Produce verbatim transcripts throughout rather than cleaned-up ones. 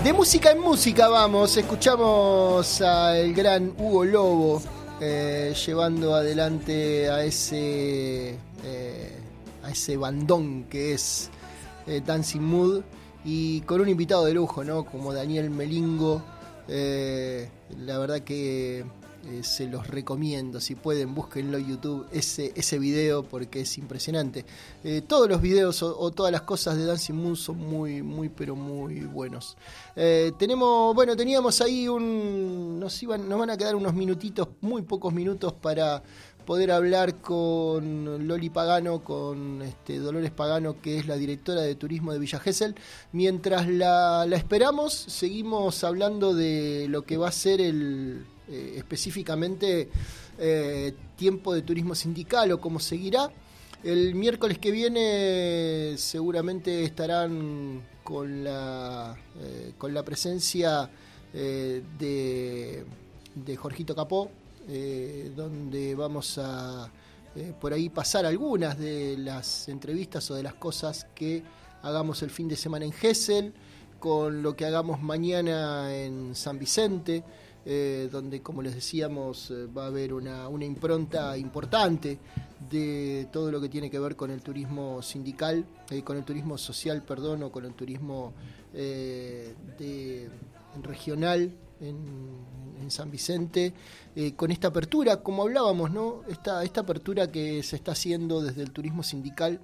De música en música vamos, escuchamos al gran Hugo Lobo eh, llevando adelante a ese eh, a ese bandón que es eh, Dancing Mood, y con un invitado de lujo, ¿no? Como Daniel Melingo. Eh, la verdad que eh, se los recomiendo, si pueden búsquenlo en YouTube ese, ese video porque es impresionante. Eh, todos los videos o, o todas las cosas de Dancing Mood son muy, muy pero muy buenos. Eh, tenemos, bueno, teníamos ahí un, nos iban, nos van a quedar unos minutitos, muy pocos minutos para poder hablar con Loli Pagano, con este, Dolores Pagano, que es la directora de turismo de Villa Gesell. Mientras la, la esperamos, seguimos hablando de lo que va a ser el eh, específicamente eh, tiempo de turismo sindical o cómo seguirá. El miércoles que viene seguramente estarán con la eh, con la presencia eh, de, de Jorgito Capó, Eh, donde vamos a eh, por ahí pasar algunas de las entrevistas o de las cosas que hagamos el fin de semana en Gesell, con lo que hagamos mañana en San Vicente, eh, donde, como les decíamos, eh, va a haber una, una impronta importante de todo lo que tiene que ver con el turismo sindical, eh, con el turismo social, perdón, o con el turismo eh, de, regional en, en San Vicente, eh, con esta apertura, como hablábamos, ¿no? Esta, esta apertura que se está haciendo desde el turismo sindical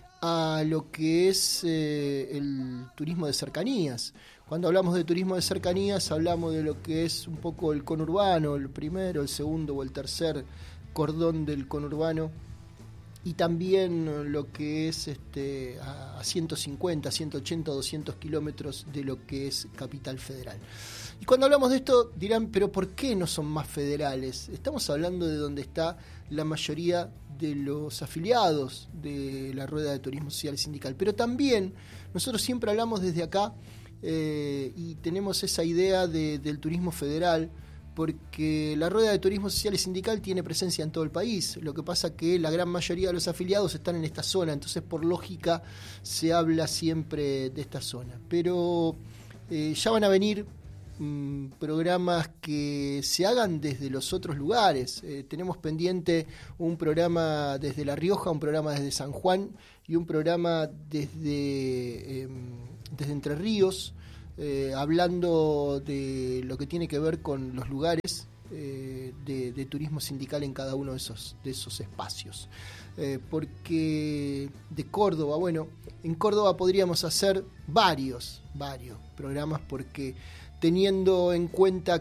a lo que es eh, el turismo de cercanías. Cuando hablamos de turismo de cercanías, hablamos de lo que es un poco el conurbano, el primero, el segundo o el tercer cordón del conurbano, y también lo que es este, a ciento cincuenta, ciento ochenta, doscientos kilómetros de lo que es Capital Federal. Y cuando hablamos de esto dirán, pero ¿por qué no son más federales? Estamos hablando de donde está la mayoría de los afiliados de la Rueda de Turismo Social y Sindical, pero también nosotros siempre hablamos desde acá eh, y tenemos esa idea de, del turismo federal, porque la Rueda de Turismo Social y Sindical tiene presencia en todo el país. Lo que pasa que la gran mayoría de los afiliados están en esta zona, entonces por lógica se habla siempre de esta zona. Pero eh, ya van a venir mmm, programas que se hagan desde los otros lugares. Eh, tenemos pendiente un programa desde La Rioja, un programa desde San Juan y un programa desde, eh, desde Entre Ríos, Eh, hablando de lo que tiene que ver con los lugares eh, de, de turismo sindical en cada uno de esos, de esos espacios. Eh, porque de Córdoba, bueno, en Córdoba podríamos hacer varios, varios programas, porque teniendo en cuenta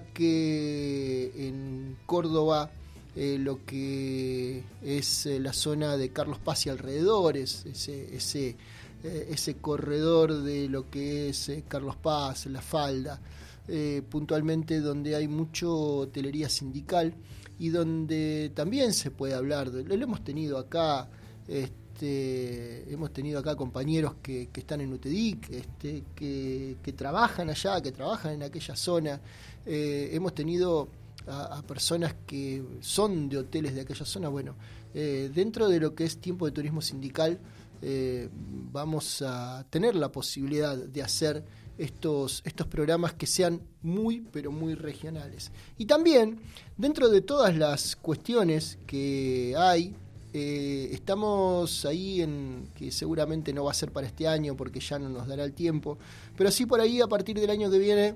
que en Córdoba eh, lo que es eh, la zona de Carlos Paz y alrededores, ese... ese ese corredor de lo que es eh, Carlos Paz, La Falda, eh, puntualmente donde hay mucho hotelería sindical y donde también se puede hablar, de, lo hemos tenido acá, este, hemos tenido acá compañeros que, que están en UTEDIC, este, que, que trabajan allá, que trabajan en aquella zona, eh, hemos tenido a, a personas que son de hoteles de aquella zona. Bueno, eh, dentro de lo que es tiempo de turismo sindical, Eh, vamos a tener la posibilidad de hacer estos, estos programas que sean muy, pero muy regionales. Y también, dentro de todas las cuestiones que hay, eh, estamos ahí en, que seguramente no va a ser para este año porque ya no nos dará el tiempo, pero sí por ahí a partir del año que viene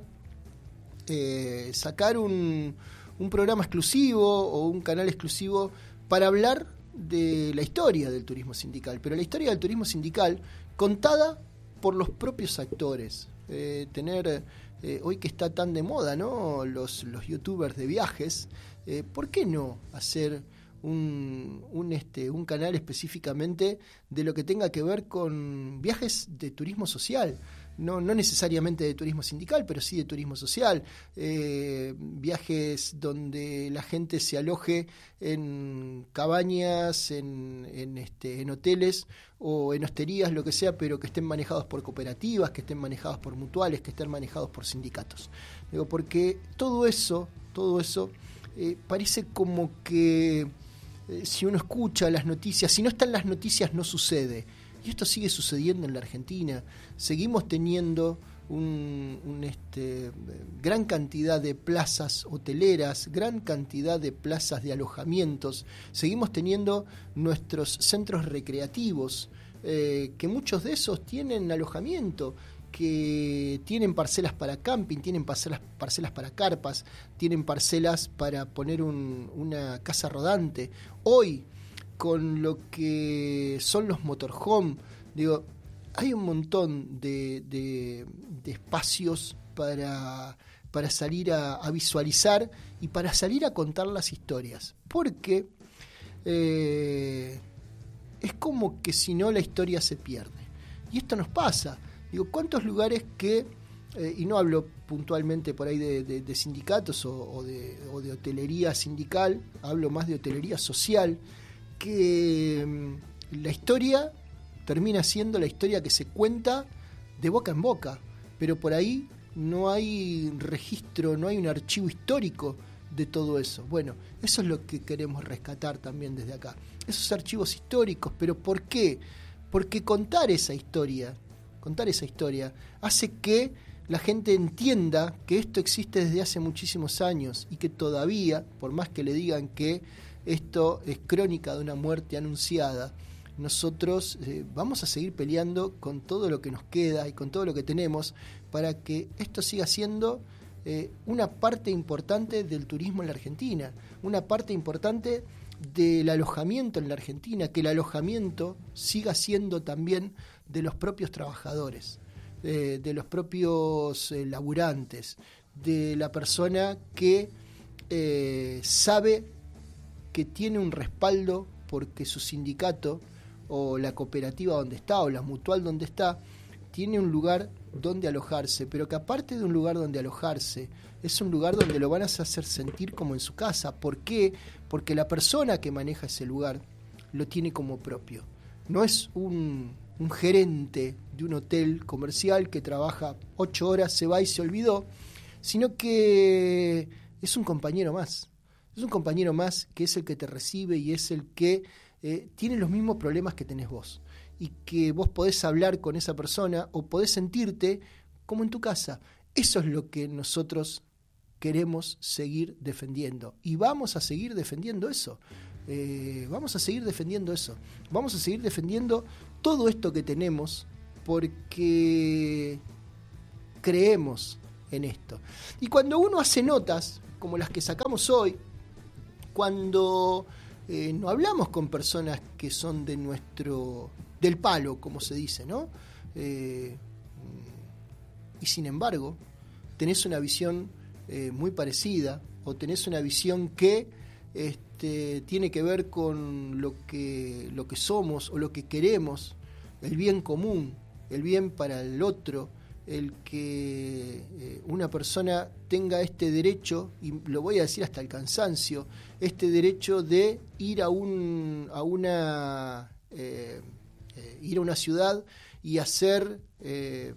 eh, sacar un, un programa exclusivo o un canal exclusivo para hablar de la historia del turismo sindical, pero la historia del turismo sindical contada por los propios actores. Eh, tener, eh, hoy que está tan de moda, ¿no? Los, los youtubers de viajes, eh, ¿por qué no hacer un, un, este, un canal específicamente de lo que tenga que ver con viajes de turismo social? No, no necesariamente de turismo sindical, pero sí de turismo social, eh, viajes donde la gente se aloje en cabañas, en, en, este, en hoteles o en hosterías, lo que sea, pero que estén manejados por cooperativas, que estén manejados por mutuales, que estén manejados por sindicatos. Digo, porque todo eso, todo eso eh, parece como que eh, si uno escucha las noticias, si no están las noticias no sucede. Y esto sigue sucediendo en la Argentina. Seguimos teniendo un, un este, gran cantidad de plazas hoteleras, gran cantidad de plazas de alojamientos, seguimos teniendo nuestros centros recreativos, eh, que muchos de esos tienen alojamiento, que tienen parcelas para camping, tienen parcelas, parcelas para carpas, tienen parcelas para poner un, una casa rodante. Hoy, con lo que son los motorhome, digo, hay un montón de, de, de espacios para, para salir a, a visualizar y para salir a contar las historias. Porque eh, es como que si no la historia se pierde. Y esto nos pasa. Digo, ¿cuántos lugares que, eh, y no hablo puntualmente por ahí de, de, de sindicatos o, o, de, o de hotelería sindical, hablo más de hotelería social, que mm, la historia termina siendo la historia que se cuenta de boca en boca, pero por ahí no hay registro, no hay un archivo histórico de todo eso. Bueno, eso es lo que queremos rescatar también desde acá, esos archivos históricos. ¿Pero por qué? Porque contar esa historia contar esa historia hace que la gente entienda que esto existe desde hace muchísimos años y que todavía, por más que le digan que esto es crónica de una muerte anunciada, nosotros eh, vamos a seguir peleando con todo lo que nos queda y con todo lo que tenemos para que esto siga siendo eh, una parte importante del turismo en la Argentina, una parte importante del alojamiento en la Argentina, que el alojamiento siga siendo también de los propios trabajadores, eh, de los propios eh, laburantes, de la persona que eh, sabe que tiene un respaldo porque su sindicato o la cooperativa donde está o la mutual donde está tiene un lugar donde alojarse, pero que aparte de un lugar donde alojarse, es un lugar donde lo van a hacer sentir como en su casa. ¿Por qué? Porque la persona que maneja ese lugar lo tiene como propio. No es un, un gerente de un hotel comercial que trabaja ocho horas, se va y se olvidó, sino que es un compañero más. Es un compañero más que es el que te recibe y es el que eh, tiene los mismos problemas que tenés vos. Y que vos podés hablar con esa persona o podés sentirte como en tu casa. Eso es lo que nosotros queremos seguir defendiendo. Y vamos a seguir defendiendo eso. Eh, vamos a seguir defendiendo eso. Vamos a seguir defendiendo todo esto que tenemos porque creemos en esto. Y cuando uno hace notas, como las que sacamos hoy, cuando eh, no hablamos con personas que son de nuestro... del palo, como se dice, ¿no? Eh, y sin embargo, tenés una visión eh, muy parecida, o tenés una visión que este, tiene que ver con lo que, lo que somos o lo que queremos, el bien común, el bien para el otro, el que eh, una persona tenga este derecho, y lo voy a decir hasta el cansancio, este derecho de ir a, un, a una... Eh, Eh, ir a una ciudad y hacer eh,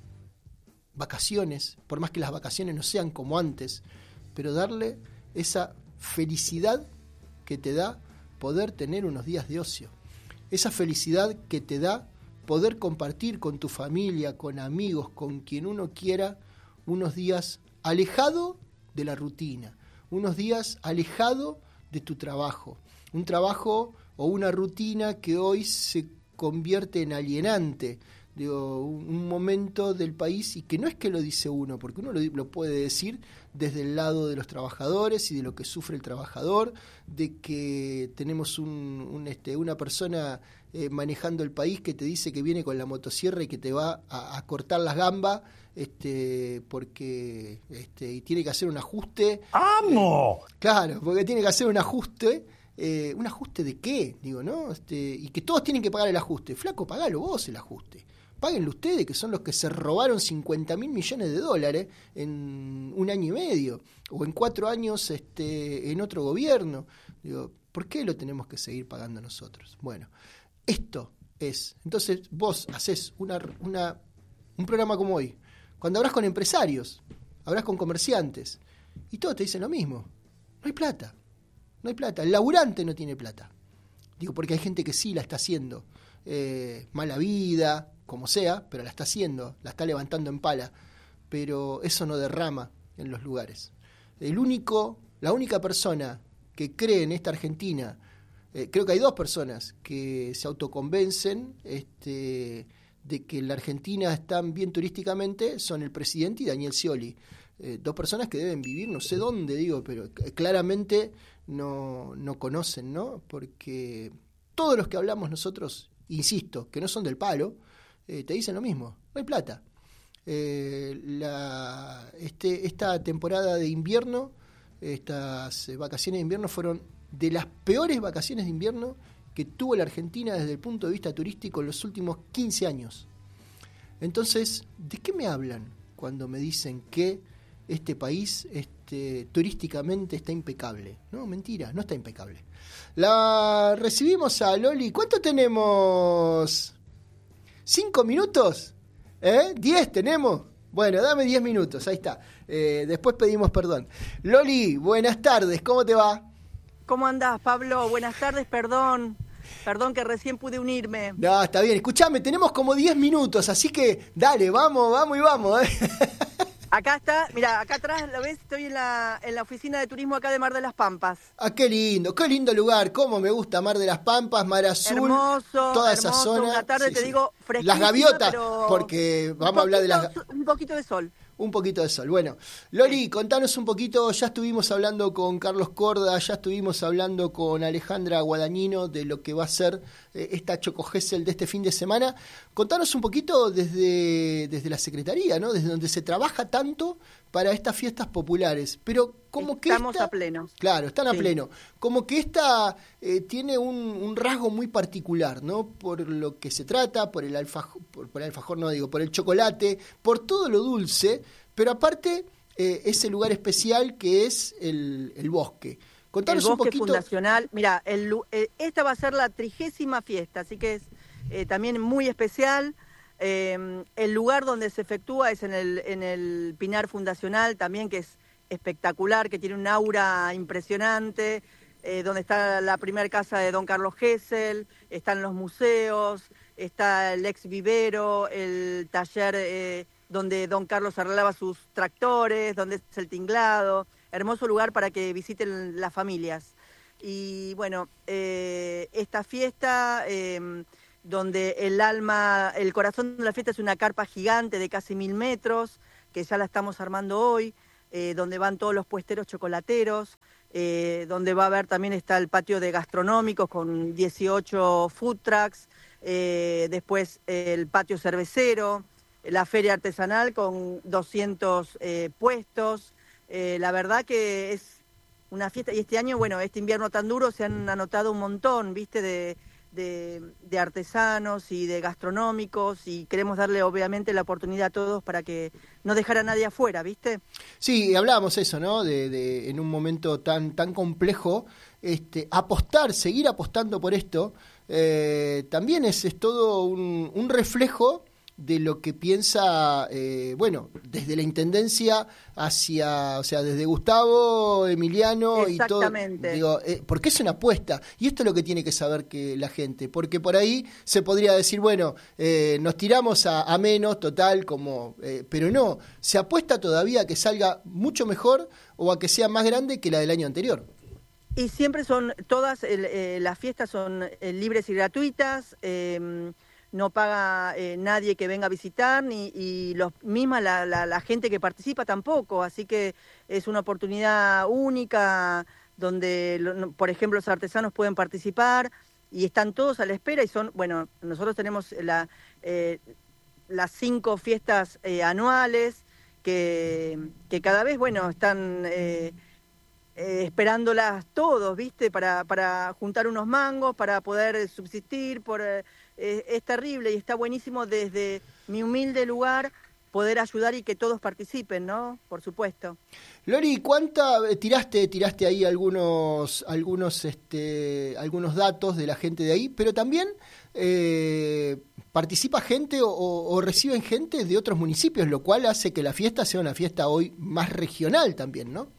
vacaciones, por más que las vacaciones no sean como antes, pero darle esa felicidad que te da poder tener unos días de ocio, esa felicidad que te da poder compartir con tu familia, con amigos, con quien uno quiera, unos días alejado de la rutina, unos días alejado de tu trabajo, un trabajo o una rutina que hoy se convierte en alienante, digo, un, un momento del país, y que no es que lo dice uno, porque uno lo, lo puede decir desde el lado de los trabajadores y de lo que sufre el trabajador, de que tenemos un, un, este, una persona eh, manejando el país que te dice que viene con la motosierra y que te va a, a cortar las gambas, este, porque este, y tiene que hacer un ajuste. ¡Amo! Eh, claro, porque tiene que hacer un ajuste. Eh, ¿Un ajuste de qué? Digo, ¿no? Este, y que todos tienen que pagar el ajuste. Flaco, pagalo vos el ajuste. Páguenlo ustedes, que son los que se robaron cincuenta mil millones de dólares en un año y medio, o en cuatro años este, en otro gobierno. Digo, ¿por qué lo tenemos que seguir pagando nosotros? Bueno, esto es. Entonces vos hacés una, una, un programa como hoy, cuando hablas con empresarios, hablas con comerciantes, y todos te dicen lo mismo. No hay plata. No hay plata, el laburante no tiene plata. Digo, porque hay gente que sí la está haciendo. Eh, mala vida, como sea, pero la está haciendo, la está levantando en pala, pero eso no derrama en los lugares. El único, la única persona que cree en esta Argentina, eh, creo que hay dos personas que se autoconvencen este, de que la Argentina está bien turísticamente, son el presidente y Daniel Scioli. Eh, dos personas que deben vivir, no sé dónde, digo, pero claramente no, no conocen, ¿no? Porque todos los que hablamos nosotros, insisto, que no son del palo, eh, te dicen lo mismo, no hay plata. Eh, la, este, esta temporada de invierno, estas vacaciones de invierno fueron de las peores vacaciones de invierno que tuvo la Argentina desde el punto de vista turístico en los últimos quince años. Entonces, ¿de qué me hablan cuando me dicen que este país este, turísticamente está impecable? No, mentira, no está impecable. La recibimos a Loli. ¿Cuánto tenemos? ¿Cinco minutos? ¿Eh? ¿Diez tenemos? Bueno, dame diez minutos, ahí está. Eh, después pedimos perdón. Loli, buenas tardes, ¿cómo te va? ¿Cómo andás, Pablo? Buenas tardes, perdón. Perdón que recién pude unirme. No, está bien. Escuchame, tenemos como diez minutos, así que dale, vamos, vamos y vamos. ¿eh? Acá está, mira, acá atrás, ¿lo ves? Estoy en la, en la oficina de turismo acá de Mar de las Pampas. Ah, qué lindo, qué lindo lugar. Cómo me gusta Mar de las Pampas, Mar Azul. Hermoso, toda hermoso, esa zona. Una tarde, sí, te sí. digo, fresquísima, Las gaviotas, pero porque vamos poquito, a hablar de las... Un poquito de sol. Un poquito de sol. Bueno, Loli, contanos un poquito, ya estuvimos hablando con Carlos Corda, ya estuvimos hablando con Alejandra Guadagnino de lo que va a ser eh, esta Choco Gesell de este fin de semana. Contanos un poquito desde, desde la Secretaría, ¿no? Desde donde se trabaja tanto para estas fiestas populares. Pero como que Estamos esta, a pleno. Claro, están a sí. pleno. Como que esta eh, tiene un, un rasgo muy particular, ¿no? Por lo que se trata, por el alfajor, por, por el alfajor no digo, por el chocolate, por todo lo dulce, pero aparte eh, ese lugar especial que es el, el bosque. Contanos el un bosque poquito. fundacional. Mira, el, eh, esta va a ser la trigésima fiesta, así que es eh, también muy especial. Eh, el lugar donde se efectúa es en el, en el Pinar Fundacional, también que es espectacular, que tiene un aura impresionante, eh, donde está la primera casa de don Carlos Gesell, están los museos, está el ex vivero, el taller eh, donde don Carlos arreglaba sus tractores, donde es el tinglado. Hermoso lugar para que visiten las familias. Y bueno, eh, esta fiesta... Eh, donde el alma, el corazón de la fiesta es una carpa gigante de casi mil metros, que ya la estamos armando hoy, eh, donde van todos los puesteros chocolateros, eh, donde va a haber también está el patio de gastronómicos con dieciocho food trucks, eh, después eh, el patio cervecero, la feria artesanal con doscientos eh, puestos. Eh, la verdad que es una fiesta, y este año, bueno, este invierno tan duro se han anotado un montón, ¿viste?, de... De, de artesanos y de gastronómicos, y queremos darle obviamente la oportunidad a todos para que no dejara a nadie afuera, ¿viste? Sí, hablábamos eso, ¿no? De, de en un momento tan tan complejo, este, apostar, seguir apostando por esto, eh, también es, es todo un, un reflejo de lo que piensa, eh, bueno, desde la Intendencia hacia, o sea, desde Gustavo, Emiliano y todo. Digo, eh, porque es una apuesta, y esto es lo que tiene que saber que la gente, porque por ahí se podría decir, bueno, eh, nos tiramos a, a menos, total, como, eh, pero no, se apuesta todavía a que salga mucho mejor o a que sea más grande que la del año anterior. Y siempre son, todas eh, las fiestas son eh, libres y gratuitas, eh, no paga eh, nadie que venga a visitar, ni y los misma la, la, la gente que participa tampoco, así que es una oportunidad única donde, por ejemplo, los artesanos pueden participar y están todos a la espera, y son, bueno, nosotros tenemos la, eh, las cinco fiestas eh, anuales que, que cada vez, bueno, están eh, eh, esperándolas todos, ¿viste?, para, para juntar unos mangos, para poder subsistir, por... Eh, es terrible y está buenísimo desde mi humilde lugar poder ayudar y que todos participen, ¿no? Por supuesto. Lori, ¿cuánta tiraste tiraste ahí algunos algunos este algunos datos de la gente de ahí, pero también eh, participa gente o, o reciben gente de otros municipios, lo cual hace que la fiesta sea una fiesta hoy más regional también, ¿no?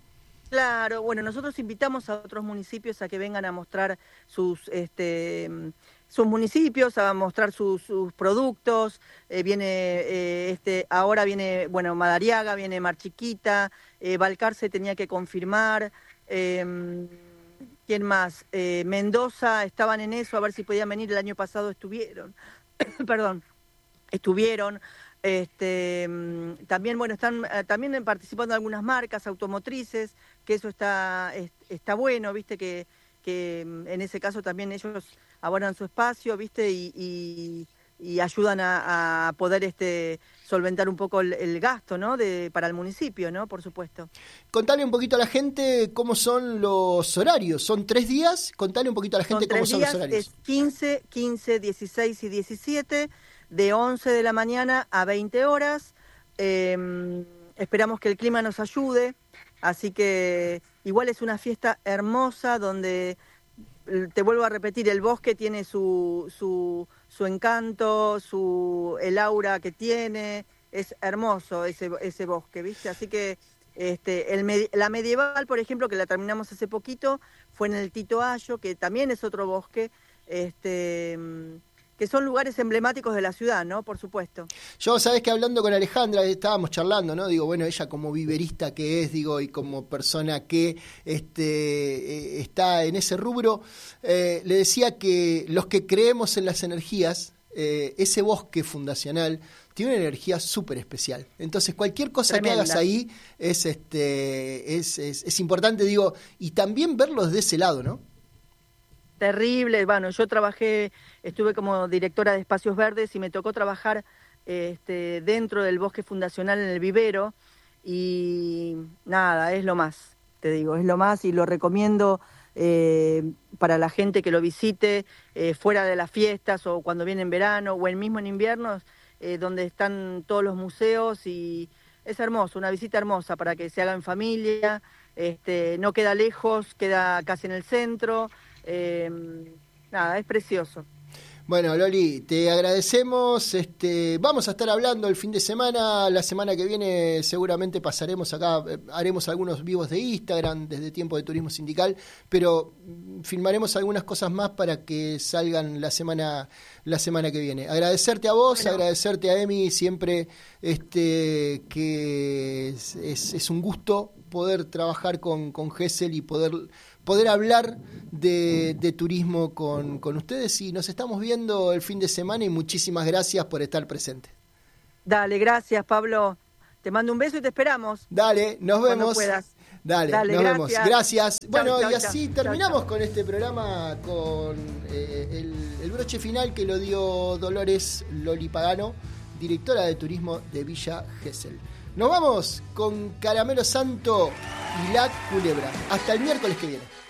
Claro, bueno, nosotros invitamos a otros municipios a que vengan a mostrar sus, este, sus municipios, a mostrar sus, sus productos. Eh, viene, eh, este, ahora viene, bueno, Madariaga, viene Mar Chiquita, eh, Balcarce tenía que confirmar. Eh, ¿Quién más? Eh, Mendoza, estaban en eso, a ver si podían venir. El año pasado estuvieron, perdón, estuvieron. Este, también, bueno, están también participando algunas marcas automotrices, que eso está, está bueno, viste, que, que en ese caso también ellos abonan su espacio, viste, y, y, y ayudan a, a poder este solventar un poco el, el gasto, ¿no? De, para el municipio, ¿no? Por supuesto. Contale un poquito a la gente cómo son los horarios. ¿Son tres días? Contale un poquito a la gente son cómo son días, los horarios. Es quince, quince, dieciséis y diecisiete, de once de la mañana a veinte horas. Eh, esperamos que el clima nos ayude, así que igual es una fiesta hermosa donde, te vuelvo a repetir, el bosque tiene su, su, su encanto, su, el aura que tiene, es hermoso ese, ese bosque, ¿viste? Así que este, el, la medieval, por ejemplo, que la terminamos hace poquito, fue en el Tito Ayo, que también es otro bosque, este... que son lugares emblemáticos de la ciudad, ¿no? Por supuesto. Yo, sabés que hablando con Alejandra, estábamos charlando, ¿no? Digo, bueno, ella como viverista que es, digo, y como persona que este, eh, está en ese rubro, eh, le decía que los que creemos en las energías, eh, ese bosque fundacional tiene una energía súper especial. Entonces, cualquier cosa Tremenda. que hagas ahí es, este, es, es, es importante, digo, y también verlo desde ese lado, ¿no? Terrible, bueno, yo trabajé, estuve como directora de Espacios Verdes y me tocó trabajar este, dentro del bosque fundacional en el vivero y nada, es lo más, te digo, es lo más y lo recomiendo eh, para la gente que lo visite eh, fuera de las fiestas o cuando viene en verano o el mismo en invierno, eh, donde están todos los museos y es hermoso, una visita hermosa para que se haga en familia, este, no queda lejos, queda casi en el centro. Eh, nada, es precioso. Bueno, Loli, te agradecemos. Este, vamos a estar hablando el fin de semana. La semana que viene seguramente pasaremos acá, eh, haremos algunos vivos de Instagram desde Tiempo de Turismo Sindical, pero filmaremos algunas cosas más para que salgan la semana la semana que viene. Agradecerte a vos, bueno. agradecerte a Emi, siempre este que es, es, es un gusto poder trabajar con, con Gesell y poder poder hablar de, de turismo con, con ustedes y nos estamos viendo el fin de semana y muchísimas gracias por estar presente. Dale, gracias Pablo, te mando un beso y te esperamos. Dale, nos vemos. Cuando puedas. Dale, Dale, nos gracias. vemos. Gracias. Chau, bueno, chau, y así chau, terminamos chau, chau. con este programa con eh, el, el broche final que lo dio Dolores Loli Pagano, directora de turismo de Villa Gesell. Nos vamos con Caramelo Santo y La Culebra. Hasta el miércoles que viene.